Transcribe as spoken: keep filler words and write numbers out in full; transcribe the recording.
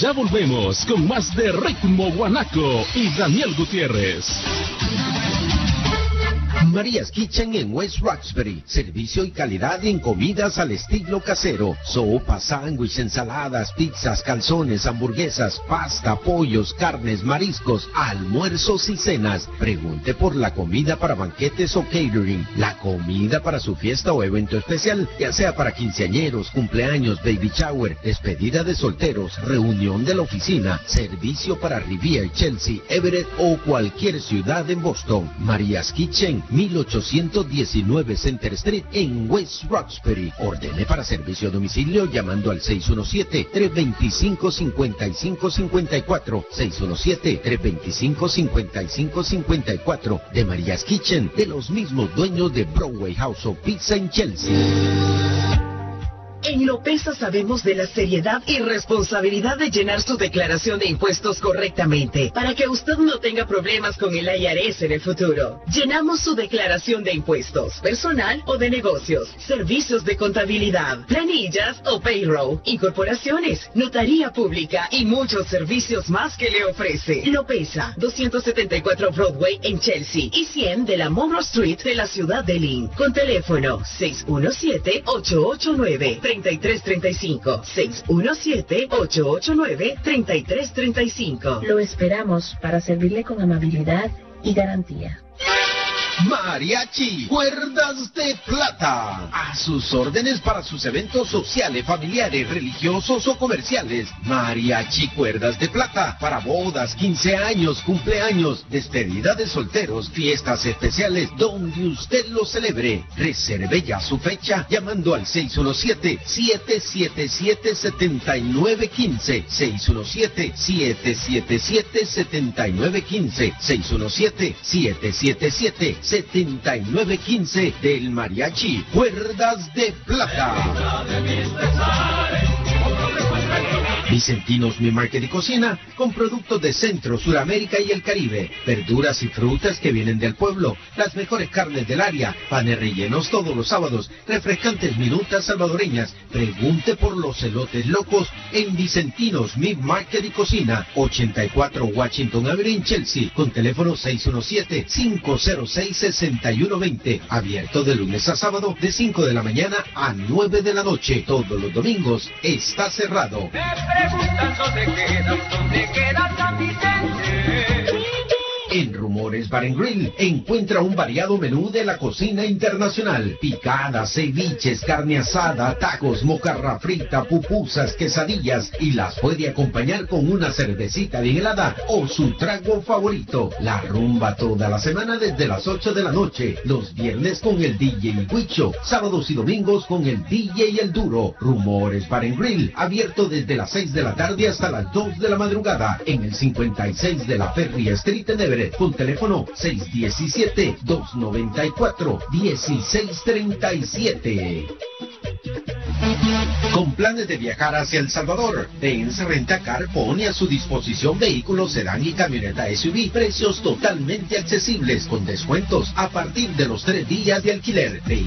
Ya volvemos con más de Ritmo Guanaco y Daniel Gutiérrez. María's Kitchen en West Roxbury. Servicio y calidad en comidas al estilo casero. Sopa, sándwich, ensaladas, pizzas, calzones, hamburguesas, pasta, pollos, carnes, mariscos, almuerzos y cenas. Pregunte por la comida para banquetes o catering. La comida para su fiesta o evento especial, ya sea para quinceañeros, cumpleaños, baby shower, despedida de solteros, reunión de la oficina, servicio para Riviera, Chelsea, Everett o cualquier ciudad en Boston. María's Kitchen, mil ochocientos diecinueve Center Street en West Roxbury. Ordene para servicio a domicilio llamando al seis uno siete, tres dos cinco, cinco cinco cinco cuatro, seis uno siete, tres dos cinco, cinco cinco cinco cuatro. De María's Kitchen, de los mismos dueños de Broadway House of Pizza en Chelsea. En Lopesa sabemos de la seriedad y responsabilidad de llenar su declaración de impuestos correctamente, para que usted no tenga problemas con el I R S en el futuro. Llenamos su declaración de impuestos, personal o de negocios, servicios de contabilidad, planillas o payroll, incorporaciones, notaría pública y muchos servicios más que le ofrece. Lopesa, doscientos setenta y cuatro Broadway en Chelsea y cien de la Monroe Street de la ciudad de Lynn. Con teléfono seis uno siete, ocho ocho nueve, tres tres tres cinco, seis uno siete, ocho ocho nueve, tres tres tres cinco. Lo esperamos para servirle con amabilidad y garantía. Mariachi Cuerdas de Plata, a sus órdenes para sus eventos sociales, familiares, religiosos o comerciales. Mariachi Cuerdas de Plata, para bodas, quince años, cumpleaños, despedida de solteros, fiestas especiales, donde usted lo celebre. Reserve ya su fecha llamando al seis uno siete, siete siete siete, siete nueve uno cinco, seis uno siete, siete siete siete, siete nueve uno cinco, seis uno siete, siete siete siete, siete nueve uno cinco del Mariachi Cuerdas de Plata. Vicentinos Mi Market y Cocina, con productos de Centro, Suramérica y el Caribe, verduras y frutas que vienen del pueblo, las mejores carnes del área, panes rellenos todos los sábados, refrescantes minutas salvadoreñas. Pregunte por los elotes locos en Vicentinos Mi Market y Cocina, ochenta y cuatro Washington Avenue en Chelsea, con teléfono seis uno siete, cinco cero seis, seis uno dos cero, abierto de lunes a sábado de cinco de la mañana a nueve de la noche. Todos los domingos está cerrado. En Rumores Bar and Grill encuentra un variado menú de la cocina internacional. Picadas, ceviches, carne asada, tacos, mojarra frita, pupusas, quesadillas, y las puede acompañar con una cervecita bien helada o su trago favorito. La rumba toda la semana desde las ocho de la noche. Los viernes con el D J Huicho. Sábados y domingos con el D J El Duro. Rumores Bar and Grill, abierto desde las seis de la tarde hasta las dos de la madrugada. En el cincuenta y seis de la Ferry Street en Everett. Con teléfono seis uno siete, dos nueve cuatro, uno seis tres siete. Con planes de viajar hacia El Salvador, Benz Rentacar pone a su disposición vehículos sedán y camioneta S U V, precios totalmente accesibles, con descuentos a partir de los tres días de alquiler.